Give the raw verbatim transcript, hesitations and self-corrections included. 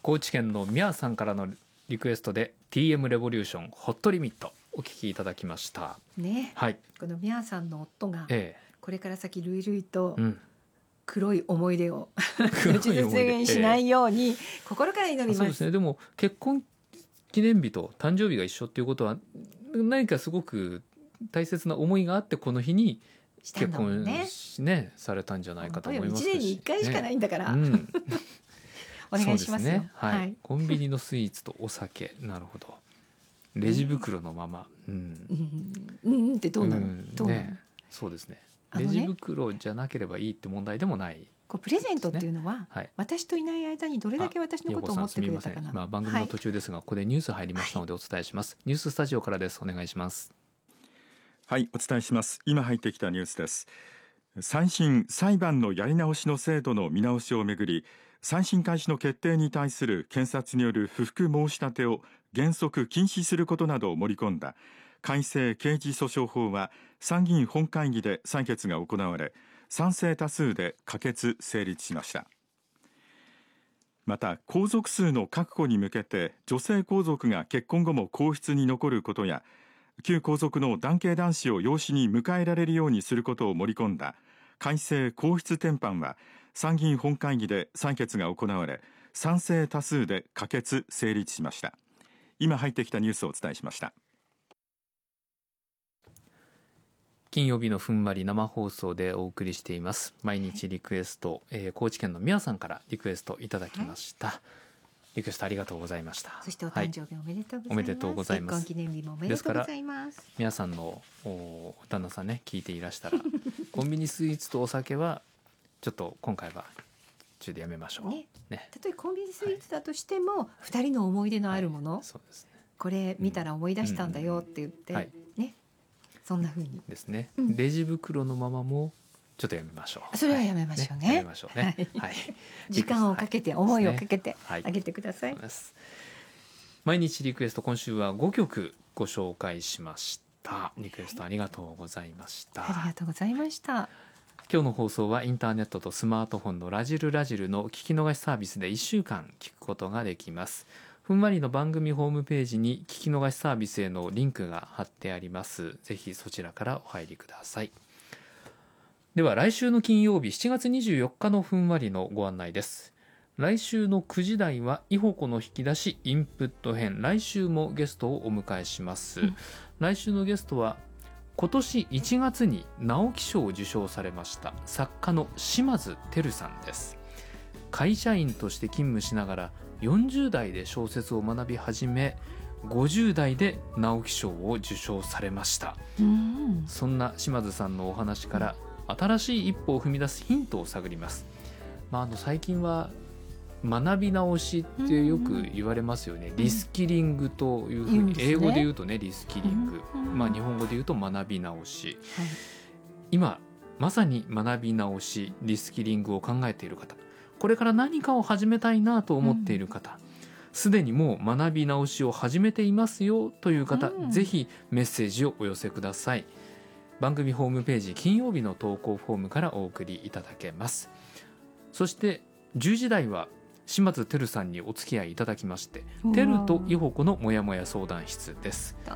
高知県のみやさんからのリクエストで ティーエム レボリューションホットリミットお聞きいただきましたね、 はい、 このみやさんの夫がえこれから先類々とえ、うん黒い思い出を黒い思い出実現しないように心から祈ります。 そうですね。でも結婚記念日と誕生日が一緒っていうことは何かすごく大切な思いがあってこの日に結婚し、ね、されたんじゃないかと思いますし、 いちねんにいっかいしかないんだから、 ね、うん、 お願いしますよ。 ね、はいはい、コンビニのスイーツとお酒なるほど。レジ袋のまま、うんうん、うん、ってどうなの、うん、どうなの、ね、 そうですね。レジ袋じゃなければいいって問題でもない、ね、 こうプレゼントっていうのは、はい、私といない間にどれだけ私のことを思ってくれたかな。 今番組の途中ですが、はい、ここでニュース入りましたのでお伝えします、はい、ニューススタジオからです。お願いします。 はい、お伝えします。今入ってきたニュースです。再審裁判のやり直しの制度の見直しをめぐり、再審開始の決定に対する検察による不服申し立てを原則禁止することなどを盛り込んだ改正刑事訴訟法は参議院本会議で採決が行われ、賛成多数で可決成立しました。また皇族数の確保に向けて女性皇族が結婚後も皇室に残ることや、旧皇族の男系男子を養子に迎えられるようにすることを盛り込んだ改正皇室典範は参議院本会議で採決が行われ、賛成多数で可決成立しました。今入ってきたニュースをお伝えしました。 金曜日のふんわり生放送でお送りしています毎日リクエスト、はい、えー、高知県のみやさんからリクエストいただきました、はい、リクエストありがとうございました。 そしてお誕生日おめでとうございます、はい、 おめでとうございます。 結婚記念日もおめでとうございます。 皆さんのお旦那さんね聞いていらしたらコンビニスイーツとお酒はちょっと今回は中でやめましょう、ねね、 たとえコンビニスイーツだとしても、はい、ふたりの思い出のあるもの、はい、 そうですね、 これ見たら思い出したんだよって言って、うんうんうん、ね、そんな風にですね、うん、レジ袋のままもちょっとやめましょう。 それはやめましょう ね, ね, やめましょうね、はいはい、時間をかけて、はい、思いをかけてあげてください、はい、 毎日リクエスト、今週はごきょくご紹介しました。リクエストありがとうございました、 はい、ありがとうございました。 今日の放送はインターネットとスマートフォンのラジルラジルの聞き逃しサービスでいっしゅうかん聞くことができます。ふんわりの番組ホームページに聞き逃しサービスへのリンクが貼ってあります。ぜひそちらからお入りください。では来週の金曜日しちがつにじゅうよっかのふんわりのご案内です。来週のくじ台はイホコの引き出しインプット編、来週もゲストをお迎えします、うん、来週のゲストは今年いちがつに直木賞を受賞されました作家の島津輝さんです。会社員として勤務しながらよんじゅう代で小説を学び始め、ごじゅう代で直木賞を受賞されました、うん、そんな島津さんのお話から新しい一歩を踏み出すヒントを探ります、まあ、あの最近は学び直しってよく言われますよね、うん、リスキリングというふうに、うん、英語で言うとねリスキリング、うん、まあ、日本語で言うと学び直し、はい、今まさに学び直しリスキリングを考えている方、これから何かを始めたいなと思っている方、すで、うん、にもう学び直しを始めていますよという方、うん、ぜひメッセージをお寄せください。番組ホームページ金曜日の投稿フォームからお送りいただけます。そしてじゅうじ台は島津輝さんにお付き合いいただきまして、テルとイホコのもやもや相談室です。